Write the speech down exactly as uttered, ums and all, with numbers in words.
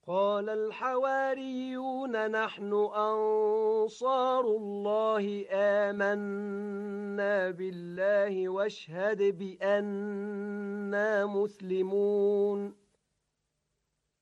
قال الحواريون نحن أنصار الله آمنا بالله واشهد بأننا مسلمون